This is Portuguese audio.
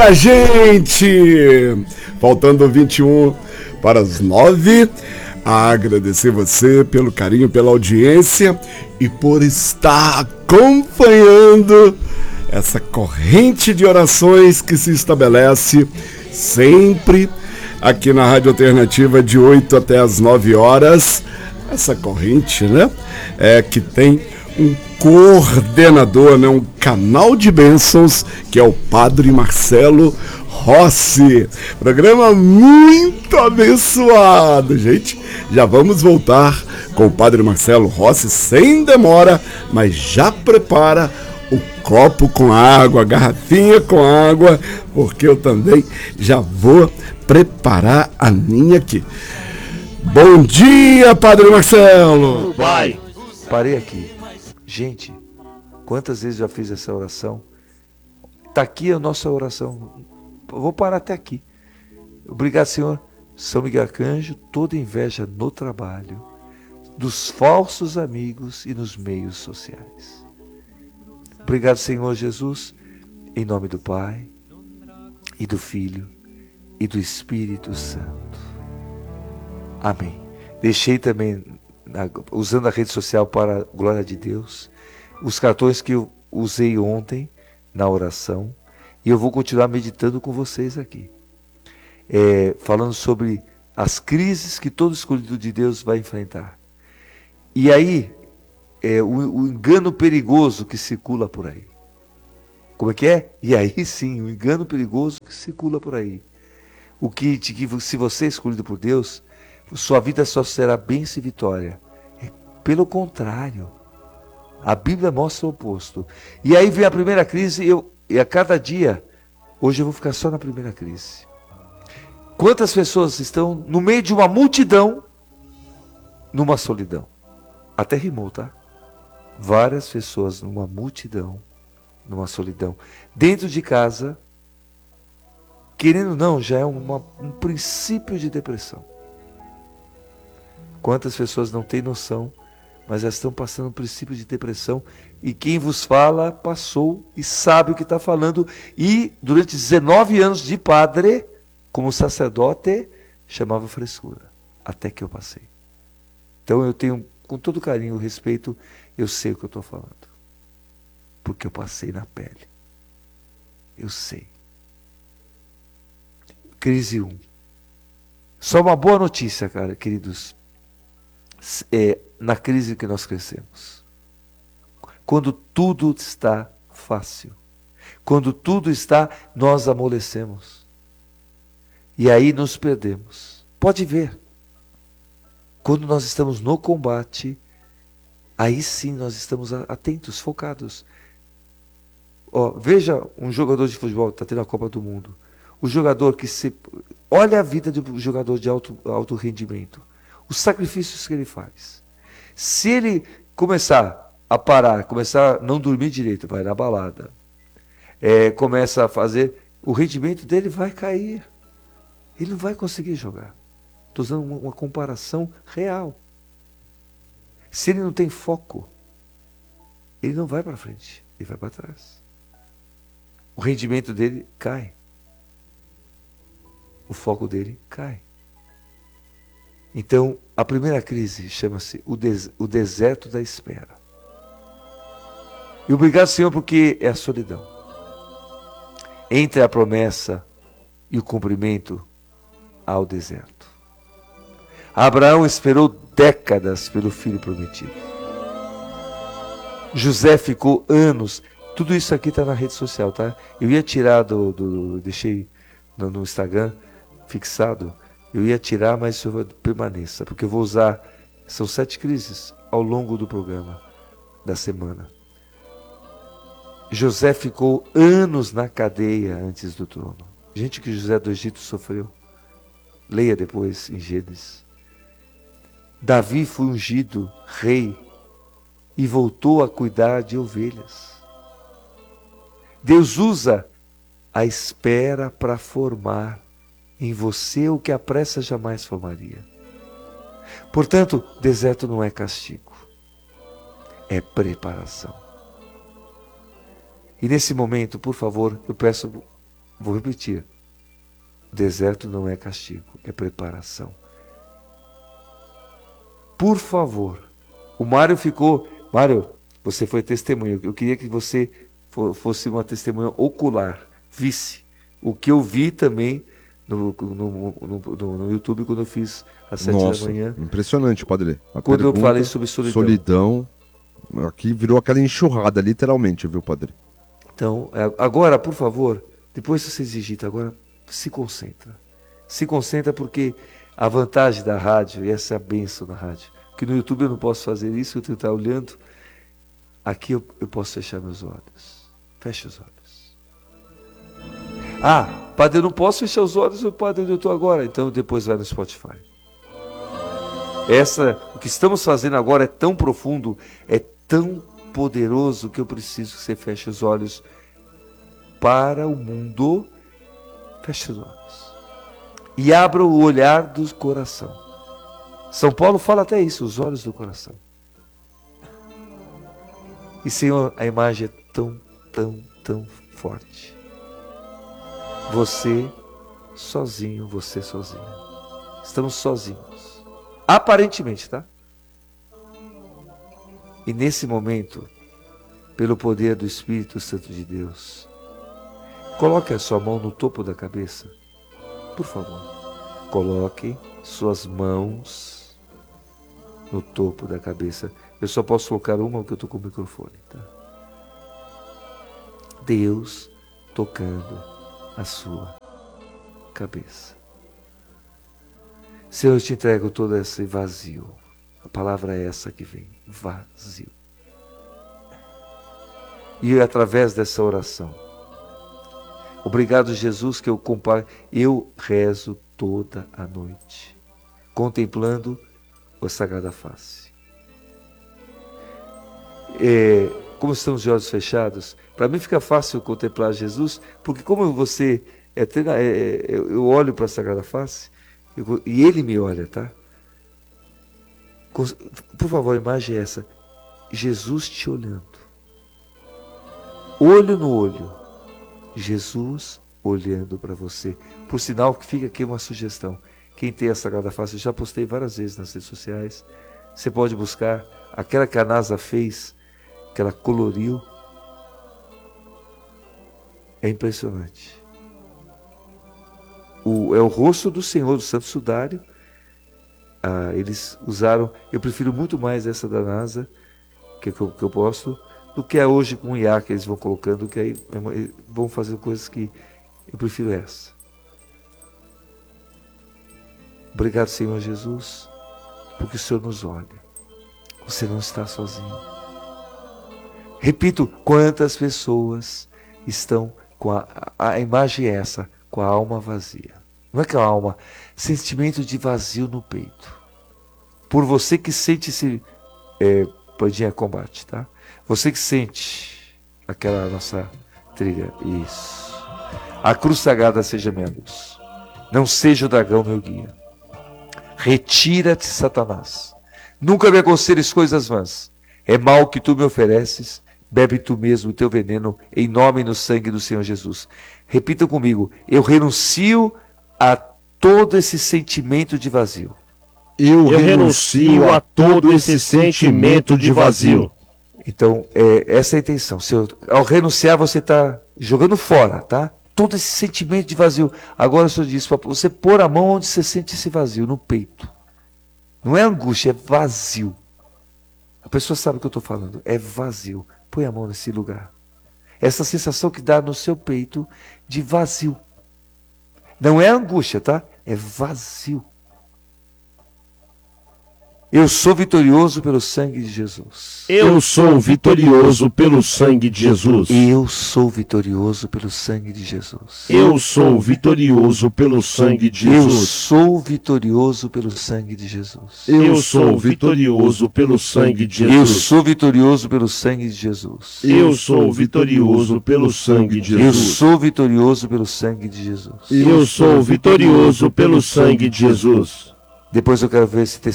minha gente! Faltando 21 para as 9. Agradecer você pelo carinho, pela audiência e por estar acompanhando essa corrente de orações que se estabelece sempre aqui na Rádio Alternativa de 8 até as 9 horas. Essa corrente, né? Que tem um coordenador, né? Um canal de bênçãos, que é o Padre Marcelo Rossi. Programa muito abençoado, gente. Já vamos voltar com o Padre Marcelo Rossi sem demora, mas já prepara o copo com água, a garrafinha com água, porque eu também já vou preparar a minha aqui. Bom dia, Padre Marcelo! Vai! Parei aqui. Gente, quantas vezes já fiz essa oração? Está aqui a nossa oração. Vou parar até aqui. Obrigado, Senhor. São Miguel Arcanjo, toda inveja no trabalho, dos falsos amigos e nos meios sociais. Obrigado, Senhor Jesus, em nome do Pai, e do Filho, e do Espírito Santo. Amém. Deixei também, usando a rede social para a glória de Deus, os cartões que eu usei ontem na oração, e eu vou continuar meditando com vocês aqui. Falando sobre as crises que todo escolhido de Deus vai enfrentar. E aí, o engano perigoso que circula por aí. Como é que é? E aí sim, o engano perigoso que circula por aí. Se você é escolhido por Deus, sua vida só será bênção e vitória. Pelo contrário, a Bíblia mostra o oposto. E aí vem a primeira crise, e a cada dia, hoje eu vou ficar só na primeira crise. Quantas pessoas estão no meio de uma multidão, numa solidão? Até rimou, tá? Várias pessoas numa multidão, numa solidão. Dentro de casa, querendo ou não, já é um princípio de depressão. Quantas pessoas não têm noção, mas já estão passando um princípio de depressão, e quem vos fala passou e sabe o que está falando, e durante 19 anos de padre, como sacerdote, chamava frescura, até que eu passei. Então eu tenho, com todo carinho e respeito, eu sei o que eu estou falando, porque eu passei na pele, eu sei. Crise 1. Só uma boa notícia, cara, queridos. Na crise que nós crescemos, quando tudo está fácil, quando tudo está, nós amolecemos, e aí nos perdemos. Pode ver, quando nós estamos no combate, aí sim nós estamos atentos, focados. Veja um jogador de futebol que está tendo a Copa do Mundo, o jogador olha a vida do jogador de alto rendimento, os sacrifícios que ele faz. Se ele começar a parar, começar a não dormir direito, vai na balada, começa a fazer, o rendimento dele vai cair. Ele não vai conseguir jogar. Estou usando uma comparação real. Se ele não tem foco, ele não vai para frente, ele vai para trás. O rendimento dele cai. O foco dele cai. Então, a primeira crise chama-se o deserto da espera. E obrigado, Senhor, porque é a solidão. Entre a promessa e o cumprimento, há o deserto. Abraão esperou décadas pelo filho prometido. José ficou anos. Tudo isso aqui está na rede social, tá? Eu ia tirar deixei no Instagram fixado. Eu ia tirar, mas isso permaneça, porque eu vou usar, são 7 crises ao longo do programa, da semana. José ficou anos na cadeia antes do trono. Gente, que José do Egito sofreu. Leia depois em Gênesis. Davi foi ungido rei e voltou a cuidar de ovelhas. Deus usa a espera para formar em você o que a pressa jamais formaria. Portanto, deserto não é castigo, é preparação. E nesse momento, por favor, eu peço Vou repetir. Deserto não é castigo, é preparação. Por favor. O Mário ficou... Mário, você foi testemunha. Eu queria que você fosse uma testemunha ocular. Visse o que eu vi também no YouTube quando eu fiz às 7 da manhã. Impressionante, padre. Quando eu falei sobre solidão. Aqui virou aquela enxurrada, literalmente, viu, padre? Então, agora, por favor, depois que vocês digitam, agora se concentra. Se concentra porque a vantagem da rádio, e essa é a bênção da rádio, que no YouTube eu não posso fazer isso, eu tenho que estar olhando. Aqui eu posso fechar meus olhos. Fecha os olhos. Ah, padre, eu não posso fechar os olhos, padre, onde eu estou agora. Então depois vai no Spotify. O que estamos fazendo agora é tão profundo, é tão poderoso que eu preciso que você feche os olhos para o mundo. Feche os olhos. E abra o olhar do coração. São Paulo fala até isso, os olhos do coração. E Senhor, a imagem é tão, tão, tão forte. Você sozinho, você sozinha. Estamos sozinhos. Aparentemente, tá? E nesse momento, pelo poder do Espírito Santo de Deus, coloque a sua mão no topo da cabeça. Por favor, coloque suas mãos no topo da cabeça. Eu só posso colocar uma porque eu estou com o microfone, tá? Deus tocando a sua cabeça. Senhor, eu te entrego todo esse vazio. A palavra é essa que vem, vazio. E através dessa oração, obrigado, Jesus, que eu rezo toda a noite, contemplando a Sagrada Face. Como estamos de olhos fechados, para mim fica fácil contemplar Jesus, porque como você eu olho para a Sagrada Face e Ele me olha, tá? Por favor, a imagem é essa: Jesus te olhando, olho no olho, Jesus olhando para você. Por sinal, que fica aqui uma sugestão: quem tem a Sagrada Face, eu já postei várias vezes nas redes sociais, você pode buscar aquela que a NASA fez, que ela coloriu. É impressionante. É o rosto do Senhor, do Santo Sudário. Eles usaram, eu prefiro muito mais essa da NASA, que eu posto, do que a hoje com o IA que eles vão colocando, que aí vão fazer coisas que eu prefiro essa. Obrigado, Senhor Jesus, porque o Senhor nos olha. Você não está sozinho. Repito, quantas pessoas estão com a imagem é essa, com a alma vazia. Não é que a alma, sentimento de vazio no peito. Por você que sente esse Pandinha Combate, tá? Você que sente aquela nossa trilha, isso. A cruz sagrada seja minha luz. Não seja o dragão meu guia. Retira-te, Satanás. Nunca me aconselhes coisas vãs. É mal que tu me ofereces. Bebe tu mesmo o teu veneno, em nome e no sangue do Senhor Jesus. Repita comigo: eu renuncio a todo esse sentimento de vazio. Eu renuncio a todo esse sentimento de vazio. Então, essa é a intenção. Ao renunciar, você está jogando fora, tá? Todo esse sentimento de vazio. Agora o Senhor diz para você pôr a mão onde você sente esse vazio, no peito. Não é angústia, é vazio. A pessoa sabe o que eu estou falando. É vazio. Põe a mão nesse lugar. Essa sensação que dá no seu peito de vazio. Não é angústia, tá? É vazio. Eu sou vitorioso pelo sangue de Jesus. Eu sou vitorioso pelo sangue de Jesus. Eu sou vitorioso pelo sangue de Jesus. Eu sou vitorioso pelo sangue de Jesus. Eu sou vitorioso pelo sangue de Jesus. Eu sou vitorioso pelo sangue de Jesus. Eu sou vitorioso pelo sangue de Jesus. Eu sou vitorioso pelo sangue de Jesus. Eu sou vitorioso pelo sangue de Jesus. Eu sou vitorioso pelo sangue de Jesus. Depois eu quero ver esse testemunho.